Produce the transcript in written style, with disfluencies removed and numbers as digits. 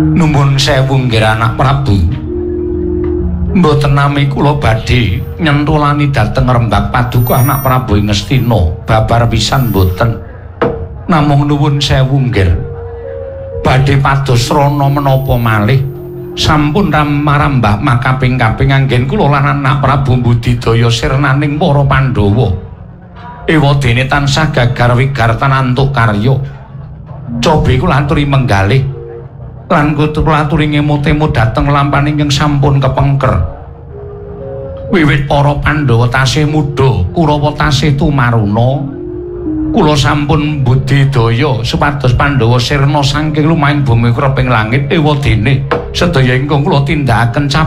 Nuwun sewu nggih anak Prabu. Mboten nami kula badhe nyentulani dhateng Rembag Paduka anak Prabu ing Ngastina. Babar pisan mboten. Namung nuwun sewu nggih. Badhe pados srana menapa malih sampun marambah makaping-kaping anggen kula lan anak Prabu Budidaya sirnaning para Pandhawa. Ewadene tansah gagar wigar tanantuk karya. Cobi kula aturi menggalih lan kula aturi ngemut-emut dhateng lampahan ingkang sampun kepengker. Wiwit para Pandhawa tasih muda, Kurawa tasih tumaruna, kula sampun budidaya supados Pandhawa sirna saking lumahing bumi kreping langit ewadene sedaya ingkang kula tindakaken